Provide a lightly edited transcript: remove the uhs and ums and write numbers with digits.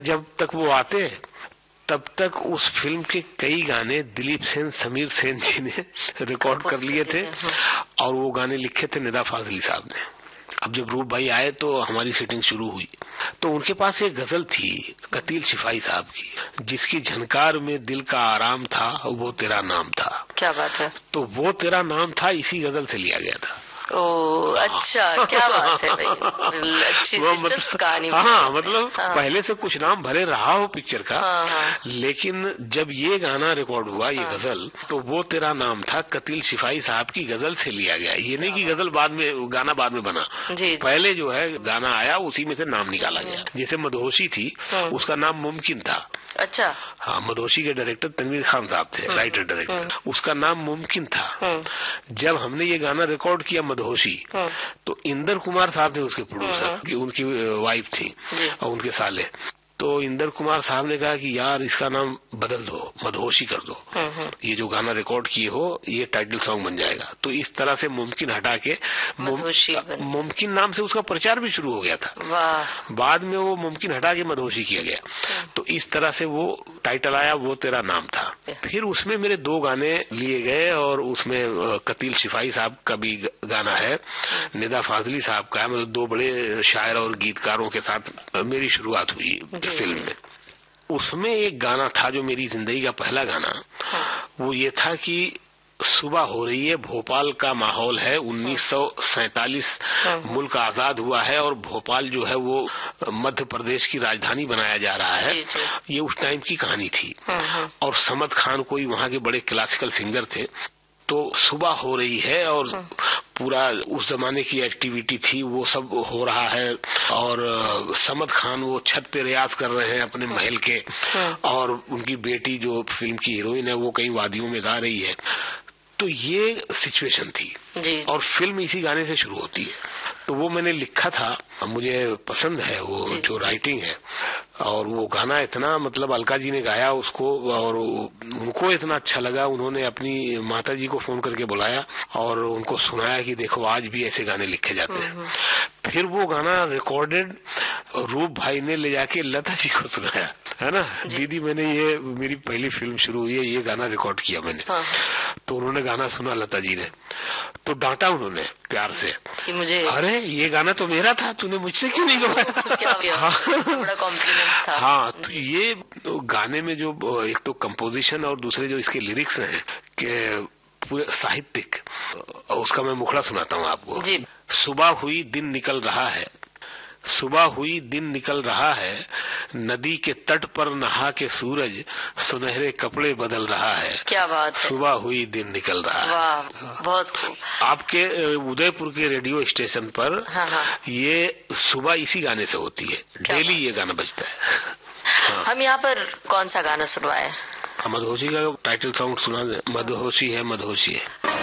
जब तक वो आते तब तक उस फिल्म के कई गाने दिलीप सेन, समीर सेन जी ने रिकॉर्ड कर लिए थे और वो गाने लिखे थे निदा फाजली साहब ने। अब जब रूप भाई आए तो हमारी सेटिंग शुरू हुई, तो उनके पास एक गजल थी कतील शिफाई साहब की, जिसकी झनकार में दिल का आराम था, वो तेरा नाम था। क्या बात है। तो वो तेरा नाम था इसी गजल से लिया गया था। ओ अच्छा, क्या बात है भाई, अच्छी दिलचस्प कहानी। हाँ, मतलब पहले से कुछ नाम भले रहा हो पिक्चर का, लेकिन जब ये गाना रिकॉर्ड हुआ, ये गजल, तो वो तेरा नाम था कतील शिफाई साहब की गजल से लिया गया। ये नहीं कि गजल बाद में, गाना बाद में बना, पहले जो है गाना आया उसी में से नाम निकाला गया। जैसे मदहोशी थी, उसका नाम मुमकिन था। अच्छा। हाँ, मदहोशी के डायरेक्टर तनवीर खान साहब थे, राइटर डायरेक्टर, उसका नाम मुमकिन था। जब हमने ये गाना रिकॉर्ड किया मदहोशी, तो इंदर कुमार साहब थे उसके प्रोड्यूसर, उनकी वाइफ थी और उनके साले। तो इंदर कुमार साहब ने कहा कि यार इसका नाम बदल दो, मदहोशी कर दो, ये जो गाना रिकॉर्ड किए हो ये टाइटल सॉन्ग बन जाएगा। तो इस तरह से मुमकिन हटा के मुमकिन नाम से उसका प्रचार भी शुरू हो गया था। बाद में वो मुमकिन हटा के मदहोशी किया गया। तो इस तरह से वो टाइटल आया, वो तेरा नाम था। फिर उसमें मेरे 2 गाने लिए गए और उसमें कतील शिफाई साहब का भी गाना है, निदा फाजली साहब का है। मतलब 2 बड़े शायर और गीतकारों के साथ मेरी शुरुआत हुई फिल्म में। उसमें एक गाना था जो मेरी जिंदगी का पहला गाना, वो ये था कि सुबह हो रही है, भोपाल का माहौल है, 1947 मुल्क आजाद हुआ है और भोपाल जो है वो मध्य प्रदेश की राजधानी बनाया जा रहा है। ये उस टाइम की कहानी थी और समद खान कोई वहाँ के बड़े क्लासिकल सिंगर थे। तो सुबह हो रही है और पूरा उस जमाने की एक्टिविटी थी, वो सब हो रहा है और समद खान वो छत पे रियाज कर रहे हैं अपने महल के, और उनकी बेटी जो फिल्म की हीरोइन है वो कहीं वादियों में गा रही है। तो ये सिचुएशन थी जी। और फिल्म इसी गाने से शुरू होती है। तो वो मैंने लिखा था, मुझे पसंद है वो जी, जो राइटिंग है। और वो गाना इतना, मतलब अलका जी ने गाया उसको और उनको इतना अच्छा लगा, उन्होंने अपनी माता जी को फोन करके बुलाया और उनको सुनाया कि देखो आज भी ऐसे गाने लिखे जाते हैं। फिर वो गाना रिकॉर्डेड रूप भाई ने ले जाके लता जी को सुनाया, है ना, दीदी मैंने ये मेरी पहली फिल्म शुरू हुई है, ये गाना रिकॉर्ड किया मैंने। तो उन्होंने गाना सुना लता जी ने, तो डांटा उन्होंने प्यार से कि मुझे, अरे ये गाना तो मेरा था, तूने मुझसे क्यों नहीं गवाया। बड़ा कॉम्प्लीमेंट था। हाँ, तो ये गाने में जो एक तो कंपोजिशन और दूसरे जो इसके लिरिक्स हैं कि पूरे साहित्यिक, उसका मैं मुखड़ा सुनाता हूँ आपको जी। सुबह हुई दिन निकल रहा है, सुबह हुई दिन निकल रहा है, नदी के तट पर नहा के सूरज सुनहरे कपड़े बदल रहा है। क्या बात है। सुबह हुई दिन निकल रहा है। वाह, बहुत खूब। आपके उदयपुर के रेडियो स्टेशन पर ये सुबह इसी गाने से होती है, डेली ये गाना बजता है। हम यहाँ पर कौन सा गाना सुनवाए? मदहोशी का टाइटल सॉन्ग सुना दे, मदहोशी है मदहोशी है।